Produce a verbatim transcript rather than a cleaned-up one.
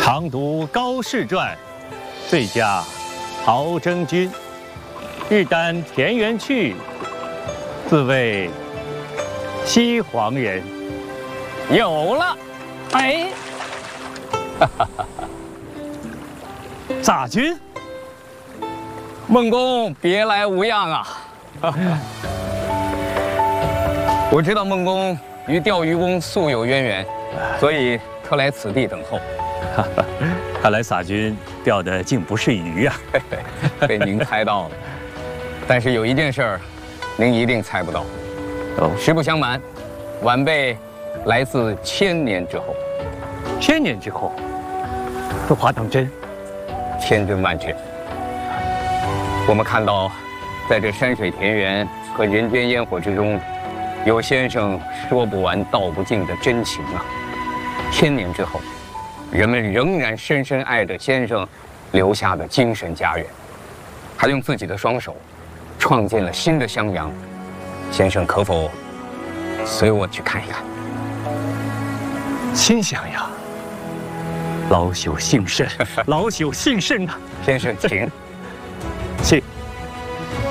常读高士传，最佳陶征君。日耽田园去，自谓西黄人。 有了，哎，哈哈哈！ 咋君？ 孟公别来无恙啊！我知道孟公与钓鱼翁素有渊源，所以特来此地等候。 看来撒君钓的竟不是鱼啊！ 被您猜到了。但是有一件事儿，您一定猜不到。 哦， 实不相瞒，晚辈来自千年之后。 千年之后，这话当真？ 千真万确。我们看到，在这山水田园和人间烟火之中，有先生说不完道不尽的真情啊。千年之后，人们仍然深深爱着先生留下的精神家园，还用自己的双手创建了新的襄阳。先生可否随我去看一看？ 新襄阳，老朽幸甚，老朽幸甚啊！ 先生，请。